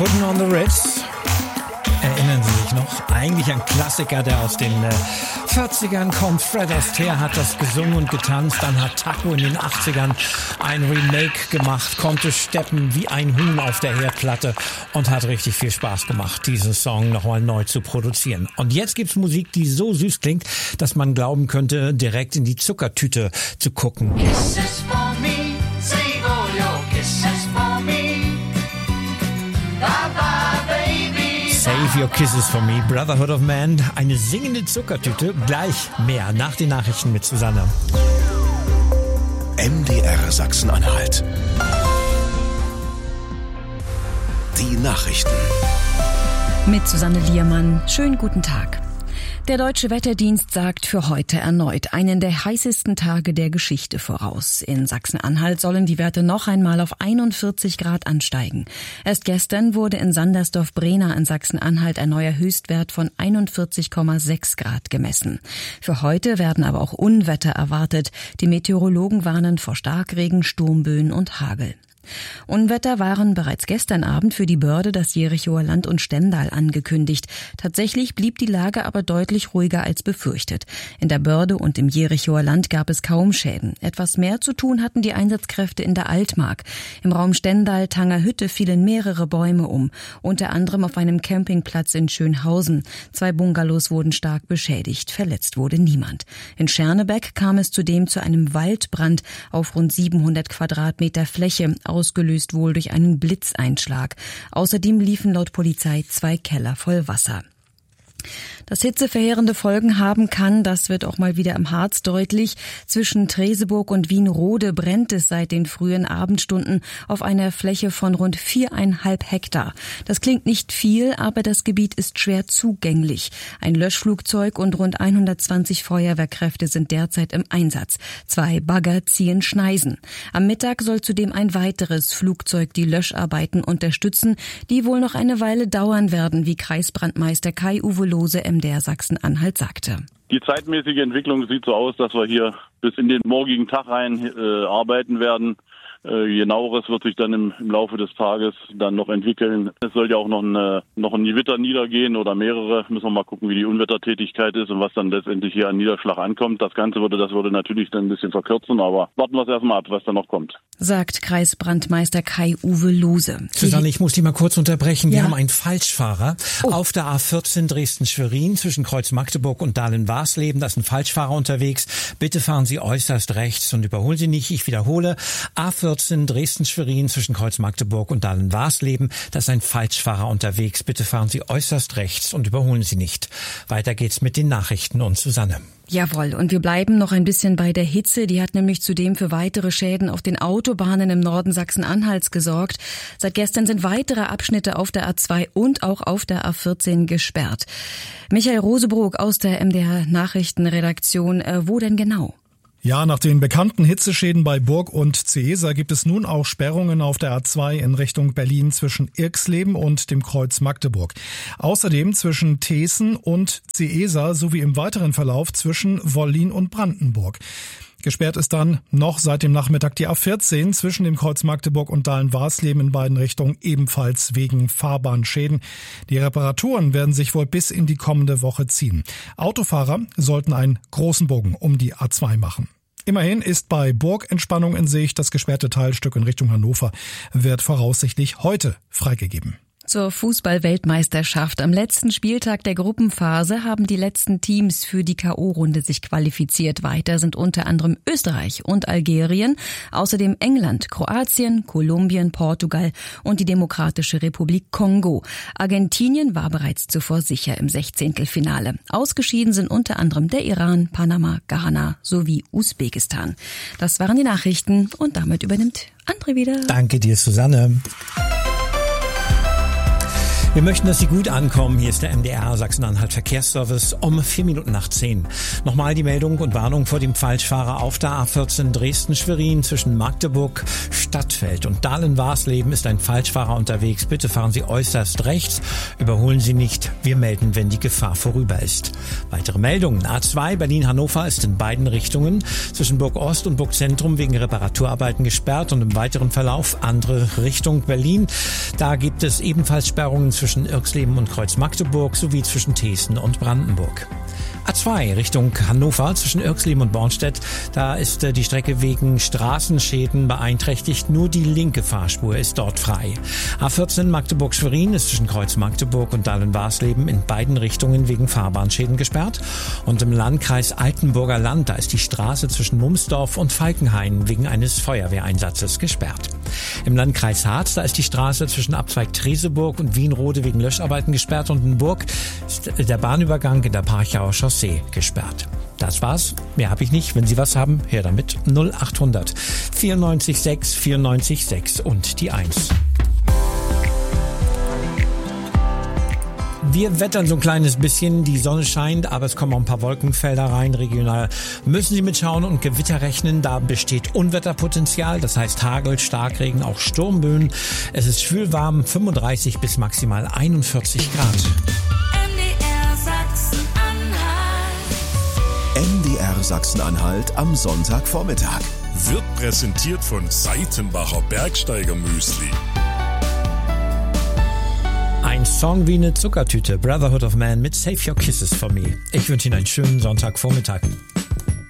Putting on the Ritz. Erinnern Sie sich noch? Eigentlich ein Klassiker, der aus den 40ern kommt. Fred Astaire hat das gesungen und getanzt. Dann hat Taco in den 80ern ein Remake gemacht, konnte steppen wie ein Huhn auf der Herdplatte und hat richtig viel Spaß gemacht, diesen Song nochmal neu zu produzieren. Und jetzt gibt's Musik, die so süß klingt, dass man glauben könnte, direkt in die Zuckertüte zu gucken. Kisses for me, save all your kisses for me. Bye bye, baby. Save Your Kisses for Me, Brotherhood of Man, eine singende Zuckertüte. Gleich mehr nach den Nachrichten mit Susanne. MDR Sachsen-Anhalt. Die Nachrichten. Mit Susanne Liermann. Schönen guten Tag. Der Deutsche Wetterdienst sagt für heute erneut einen der heißesten Tage der Geschichte voraus. In Sachsen-Anhalt sollen die Werte noch einmal auf 41 Grad ansteigen. Erst gestern wurde in Sandersdorf-Brehna in Sachsen-Anhalt ein neuer Höchstwert von 41,6 Grad gemessen. Für heute werden aber auch Unwetter erwartet. Die Meteorologen warnen vor Starkregen, Sturmböen und Hagel. Unwetter waren bereits gestern Abend für die Börde, das Jerichower Land und Stendal angekündigt. Tatsächlich blieb die Lage aber deutlich ruhiger als befürchtet. In der Börde und im Jerichower Land gab es kaum Schäden. Etwas mehr zu tun hatten die Einsatzkräfte in der Altmark. Im Raum Stendal-Tangerhütte fielen mehrere Bäume um, unter anderem auf einem Campingplatz in Schönhausen. 2 Bungalows wurden stark beschädigt, verletzt wurde niemand. In Schernebeck kam es zudem zu einem Waldbrand auf rund 700 Quadratmeter Fläche, ausgelöst wohl durch einen Blitzeinschlag. Außerdem liefen laut Polizei 2 Keller voll Wasser. Dass Hitze verheerende Folgen haben kann, das wird auch mal wieder im Harz deutlich. Zwischen Treseburg und Wienrode brennt es seit den frühen Abendstunden auf einer Fläche von rund 4,5 Hektar. Das klingt nicht viel, aber das Gebiet ist schwer zugänglich. Ein Löschflugzeug und rund 120 Feuerwehrkräfte sind derzeit im Einsatz. 2 Bagger ziehen Schneisen. Am Mittag soll zudem ein weiteres Flugzeug die Löscharbeiten unterstützen, die wohl noch eine Weile dauern werden, wie Kreisbrandmeister Kai-Uwe Lose MDR Sachsen-Anhalt sagte. Die zeitmäßige Entwicklung sieht so aus, dass wir hier bis in den morgigen Tag rein arbeiten werden. Genaueres wird sich dann im Laufe des Tages dann noch entwickeln. Es soll ja auch noch ein Gewitter niedergehen oder mehrere. Müssen wir mal gucken, wie die Unwettertätigkeit ist und was dann letztendlich hier an Niederschlag ankommt. Das würde natürlich dann ein bisschen verkürzen, aber warten wir es erstmal ab, was da noch kommt. Sagt Kreisbrandmeister Kai-Uwe Lose. Susanne, ich muss dich mal kurz unterbrechen. Wir haben einen Falschfahrer auf der A14 Dresden-Schwerin zwischen Kreuz Magdeburg und Dahlen-Warsleben. Da ist ein Falschfahrer unterwegs. Bitte fahren Sie äußerst rechts und überholen Sie nicht. Ich wiederhole, A14 Dresden-Schwerin zwischen Kreuz Magdeburg und Dahlen-Warsleben. Da ist ein Falschfahrer unterwegs. Bitte fahren Sie äußerst rechts und überholen Sie nicht. Weiter geht's mit den Nachrichten und Susanne. Jawohl, und wir bleiben noch ein bisschen bei der Hitze. Die hat nämlich zudem für weitere Schäden auf den Autobahnen im Norden Sachsen-Anhalts gesorgt. Seit gestern sind weitere Abschnitte auf der A2 und auch auf der A14 gesperrt. Michael Rosebrook aus der MDR Nachrichtenredaktion. Wo denn genau? Ja, nach den bekannten Hitzeschäden bei Burg und Ceesa gibt es nun auch Sperrungen auf der A2 in Richtung Berlin zwischen Irxleben und dem Kreuz Magdeburg. Außerdem zwischen Teeßen und Ceesa sowie im weiteren Verlauf zwischen Wollin und Brandenburg. Gesperrt ist dann noch seit dem Nachmittag die A14 zwischen dem Kreuz Magdeburg und Dahlen-Warsleben in beiden Richtungen, ebenfalls wegen Fahrbahnschäden. Die Reparaturen werden sich wohl bis in die kommende Woche ziehen. Autofahrer sollten einen großen Bogen um die A2 machen. Immerhin ist bei Burg Entspannung in Sicht. Das gesperrte Teilstück in Richtung Hannover wird voraussichtlich heute freigegeben. Zur Fußball-Weltmeisterschaft. Am letzten Spieltag der Gruppenphase haben die letzten Teams für die K.O.-Runde sich qualifiziert. Weiter sind unter anderem Österreich und Algerien, außerdem England, Kroatien, Kolumbien, Portugal und die Demokratische Republik Kongo. Argentinien war bereits zuvor sicher im 16. Ausgeschieden sind unter anderem der Iran, Panama, Ghana sowie Usbekistan. Das waren die Nachrichten und damit übernimmt André wieder. Danke dir, Susanne. Wir möchten, dass Sie gut ankommen. Hier ist der MDR Sachsen-Anhalt Verkehrsservice um 10:04. Nochmal die Meldung und Warnung vor dem Falschfahrer auf der A14 Dresden-Schwerin zwischen Magdeburg, Stadtfeld und Dahlen-Warsleben ist ein Falschfahrer unterwegs. Bitte fahren Sie äußerst rechts. Überholen Sie nicht. Wir melden, wenn die Gefahr vorüber ist. Weitere Meldungen. A2 Berlin-Hannover ist in beiden Richtungen zwischen Burg Ost und Burg Zentrum wegen Reparaturarbeiten gesperrt und im weiteren Verlauf andere Richtung Berlin. Da gibt es ebenfalls Sperrungen zwischen Irxleben und Kreuz-Magdeburg sowie zwischen Thesen und Brandenburg. A2 Richtung Hannover zwischen Irxleben und Bornstedt. Da ist die Strecke wegen Straßenschäden beeinträchtigt. Nur die linke Fahrspur ist dort frei. A14 Magdeburg-Schwerin ist zwischen Kreuz-Magdeburg und Dahlen-Warsleben in beiden Richtungen wegen Fahrbahnschäden gesperrt. Und im Landkreis Altenburger Land, da ist die Straße zwischen Mumsdorf und Falkenhain wegen eines Feuerwehreinsatzes gesperrt. Im Landkreis Harz, da ist die Straße zwischen Abzweig Treseburg und Wienrode wegen Löscharbeiten gesperrt und in Burg ist der Bahnübergang in der Parchauer Chaussee gesperrt. Das war's. Mehr habe ich nicht. Wenn Sie was haben, her damit. 0800 94 6 94 6 und die 1. Wir wettern so ein kleines bisschen, die Sonne scheint, aber es kommen auch ein paar Wolkenfelder rein. Regional müssen Sie mitschauen und Gewitter rechnen. Da besteht Unwetterpotenzial, das heißt Hagel, Starkregen, auch Sturmböen. Es ist schwül warm, 35 bis maximal 41 Grad. MDR Sachsen-Anhalt am Sonntagvormittag. Wird präsentiert von Seitenbacher Bergsteiger-Müsli. Ein Song wie eine Zuckertüte, Brotherhood of Man mit Save Your Kisses for Me. Ich wünsche Ihnen einen schönen Sonntagvormittag.